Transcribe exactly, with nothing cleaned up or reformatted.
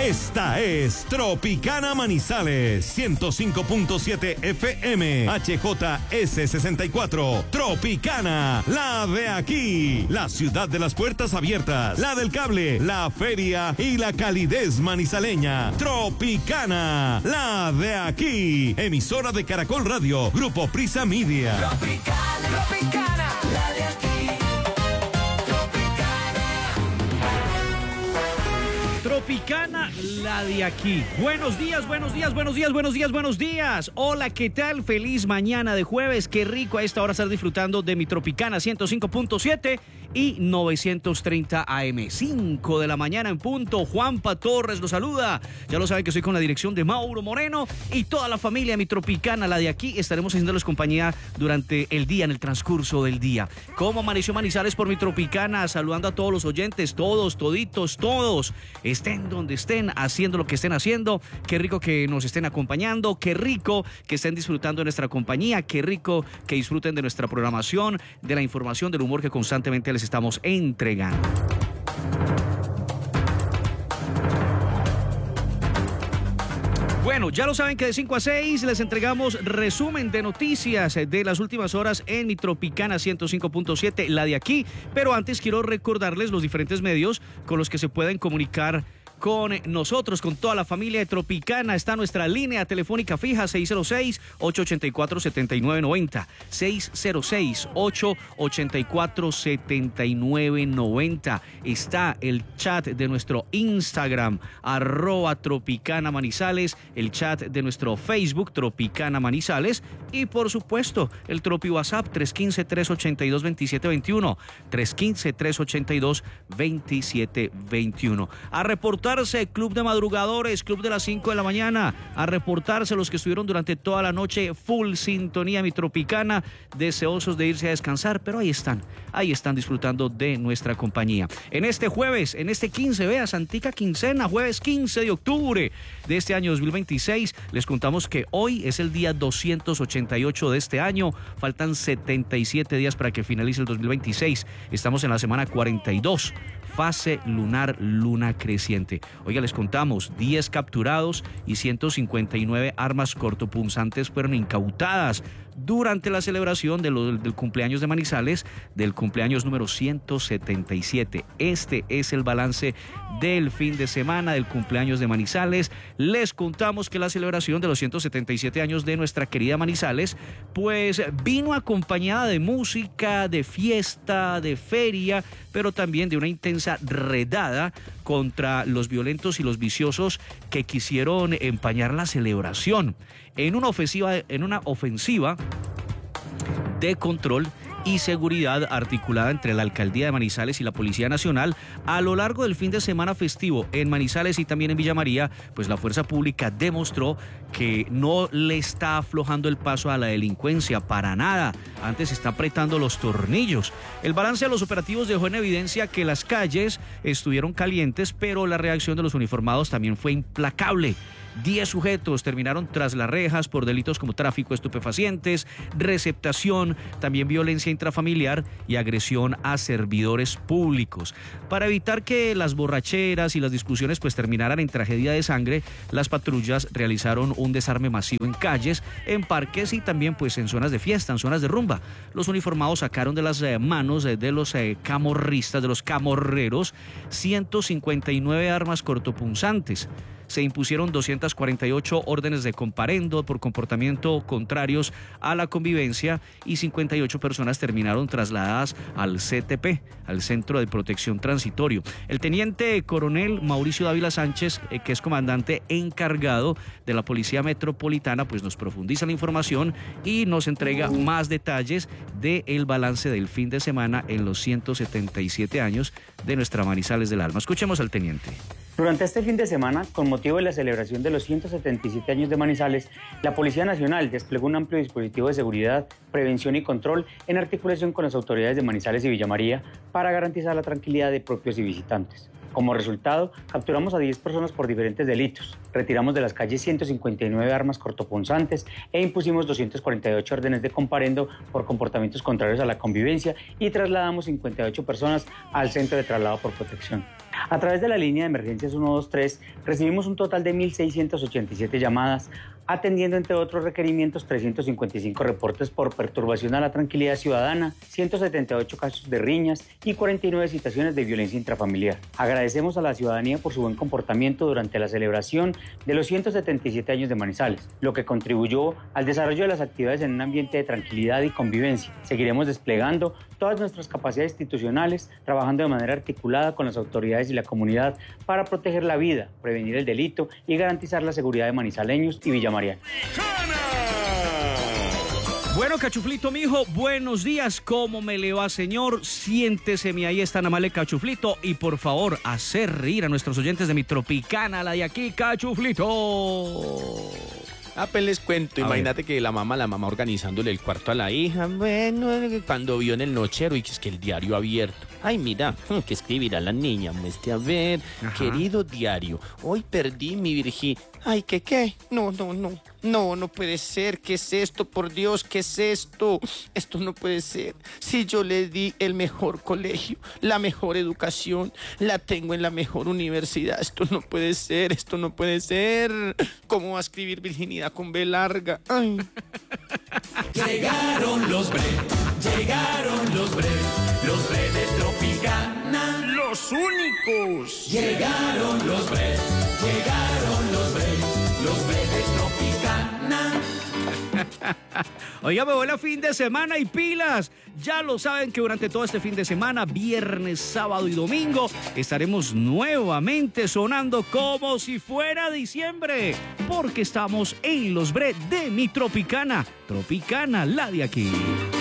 Esta es Tropicana Manizales, ciento cinco punto siete F M, H J S sesenta y cuatro. Tropicana, la de aquí, la ciudad de las puertas abiertas, la del cable, la feria y la calidez manizaleña. Tropicana, la de aquí, emisora de Caracol Radio, Grupo Prisa Media. Tropicana, Tropicana, la de aquí. Tropicana, la de aquí. Buenos días, buenos días, buenos días, buenos días, buenos días. Hola, ¿qué tal? Feliz mañana de jueves. Qué rico a esta hora estar disfrutando de mi Tropicana ciento cinco punto siete y novecientos treinta A M. cinco de la mañana en punto. Juanpa Torres los saluda. Ya lo saben que estoy con la dirección de Mauro Moreno y toda la familia mi Tropicana, la de aquí. Estaremos haciéndoles compañía durante el día, en el transcurso del día. ¿Cómo amaneció Manizales por mi Tropicana? Saludando a todos los oyentes, todos, toditos, todos. Estén donde estén, haciendo lo que estén haciendo. Qué rico que nos estén acompañando, qué rico que estén disfrutando de nuestra compañía, qué rico que disfruten de nuestra programación, de la información, del humor que constantemente les estamos entregando. Bueno, ya lo saben que de cinco a seis les entregamos resumen de noticias de las últimas horas en mi Tropicana ciento cinco punto siete, la de aquí. Pero antes quiero recordarles los diferentes medios con los que se pueden comunicar con nosotros, con toda la familia de Tropicana. Está nuestra línea telefónica fija seis cero seis, ocho ocho cuatro, siete nueve nueve cero, seis cero seis, ocho ocho cuatro, siete nueve nueve cero. Está el chat de nuestro Instagram, arroba Tropicana Manizales, el chat de nuestro Facebook, Tropicana Manizales, y por supuesto el Tropi WhatsApp tres uno cinco, tres ocho dos, dos siete dos uno, tres uno cinco, tres ocho dos, dos siete dos uno. A reportar Club de Madrugadores, Club de las cinco de la mañana, a reportarse los que estuvieron durante toda la noche full sintonía mi Tropicana, deseosos de irse a descansar, pero ahí están, ahí están disfrutando de nuestra compañía. En este jueves, en este quince, vea, Santica quincena, jueves quince de octubre de este año dos mil veintiséis, les contamos que hoy es el día doscientos ochenta y ocho de este año, faltan setenta y siete días para que finalice el dos mil veintiséis, estamos en la semana cuarenta y dos, fase lunar, luna creciente. Oiga, les contamos, diez capturados y ciento cincuenta y nueve armas cortopunzantes fueron incautadas durante la celebración de lo, del cumpleaños de Manizales, del cumpleaños número ciento setenta y siete. Este es el balance del fin de semana del cumpleaños de Manizales. Les contamos que la celebración de los ciento setenta y siete años de nuestra querida Manizales, pues vino acompañada de música, de fiesta, de feria, pero también de una intensa redada contra los violentos y los viciosos que quisieron empañar la celebración. En una ofensiva, en una ofensiva de control y seguridad articulada entre la Alcaldía de Manizales y la Policía Nacional, a lo largo del fin de semana festivo en Manizales y también en Villa María, pues la fuerza pública demostró que no le está aflojando el paso a la delincuencia para nada, antes está apretando los tornillos. El balance de los operativos dejó en evidencia que las calles estuvieron calientes, pero la reacción de los uniformados también fue implacable. Diez sujetos terminaron tras las rejas por delitos como tráfico de estupefacientes, receptación, también violencia intrafamiliar y agresión a servidores públicos. Para evitar que las borracheras y las discusiones pues terminaran en tragedia de sangre, las patrullas realizaron un desarme masivo en calles, en parques y también pues en zonas de fiesta, en zonas de rumba. Los uniformados sacaron de las eh, manos eh, de los eh, camorristas, de los camorreros, ciento cincuenta y nueve armas cortopunzantes. Se impusieron doscientas cuarenta y ocho órdenes de comparendo por comportamiento contrarios a la convivencia y cincuenta y ocho personas terminaron trasladadas al C T P, al Centro de Protección Transitorio. El teniente coronel Mauricio Dávila Sánchez, eh, que es comandante encargado de la Policía Metropolitana, pues nos profundiza la información y nos entrega más detalles del balance del fin de semana en los ciento setenta y siete años de nuestra Manizales del Alma. Escuchemos al teniente. Durante este fin de semana, con motivo de la celebración de los ciento setenta y siete años de Manizales, la Policía Nacional desplegó un amplio dispositivo de seguridad, prevención y control en articulación con las autoridades de Manizales y Villa María para garantizar la tranquilidad de propios y visitantes. Como resultado, capturamos a diez personas por diferentes delitos, retiramos de las calles ciento cincuenta y nueve armas cortopunzantes e impusimos doscientas cuarenta y ocho órdenes de comparendo por comportamientos contrarios a la convivencia y trasladamos cincuenta y ocho personas al Centro de Traslado por Protección. A través de la línea de emergencias ciento veintitrés recibimos un total de mil seiscientas ochenta y siete llamadas, atendiendo entre otros requerimientos trescientos cincuenta y cinco reportes por perturbación a la tranquilidad ciudadana, ciento setenta y ocho casos de riñas y cuarenta y nueve citaciones de violencia intrafamiliar. Agradecemos a la ciudadanía por su buen comportamiento durante la celebración de los ciento setenta y siete años de Manizales, lo que contribuyó al desarrollo de las actividades en un ambiente de tranquilidad y convivencia. Seguiremos desplegando todas nuestras capacidades institucionales, trabajando de manera articulada con las autoridades y la comunidad para proteger la vida, prevenir el delito y garantizar la seguridad de manizaleños y villamarianos. Bueno, Cachuflito, mijo, buenos días. ¿Cómo me le va, señor? Siéntese, mi ahí está Namale Cachuflito. Y por favor, hacer reír a nuestros oyentes de mi Tropicana, la de aquí, Cachuflito. Ah, pues les cuento, imagínate que la mamá, la mamá organizándole el cuarto a la hija, bueno, cuando vio en el nochero y que es que el diario abierto. Ay, mira, que escribirá la niña, muestre a ver, ajá. Querido diario, hoy perdí mi virginidad. Ay, ¿qué qué? No, no, no, no, no puede ser, ¿qué es esto? Por Dios, ¿qué es esto? Esto no puede ser. Si yo le di el mejor colegio, la mejor educación, la tengo en la mejor universidad, esto no puede ser, esto no puede ser. ¿Cómo va a escribir virginidad con B larga? Ay. Llegaron los bre, llegaron los bre, los bre de Tropicana, los únicos. Llegaron los bre, llegaron los bre, los bre de Tropicana. Oiga, me voy a fin de semana y pilas. Ya lo saben que durante todo este fin de semana, viernes, sábado y domingo, estaremos nuevamente sonando como si fuera diciembre, porque estamos en los bre de mi Tropicana. Tropicana, la de aquí.